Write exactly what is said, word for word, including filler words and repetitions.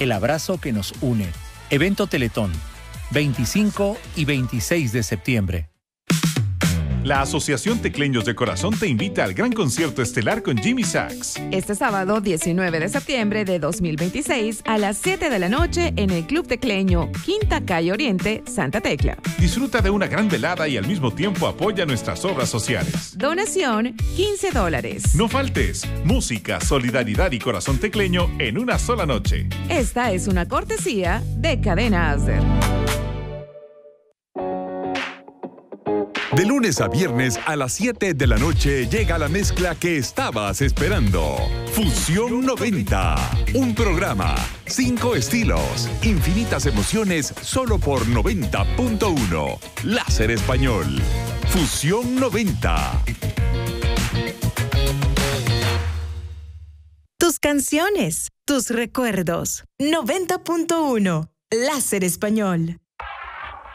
El abrazo que nos une. Evento Teletón, veinticinco y veintiséis de septiembre. La Asociación Tecleños de Corazón te invita al gran concierto estelar con Jimmy Sachs. Este sábado diecinueve de septiembre de dos mil veintiséis a las siete de la noche en el Club Tecleño, Quinta Calle Oriente, Santa Tecla. Disfruta de una gran velada y al mismo tiempo apoya nuestras obras sociales. Donación quince dólares. No faltes. Música, solidaridad y corazón tecleño en una sola noche. Esta es una cortesía de Cadena Acer. De lunes a viernes a las siete de la noche llega la mezcla que estabas esperando. Fusión noventa. Un programa, cinco estilos, infinitas emociones solo por noventa punto uno. Láser Español. Fusión noventa. Tus canciones, tus recuerdos. noventa punto uno. Láser Español.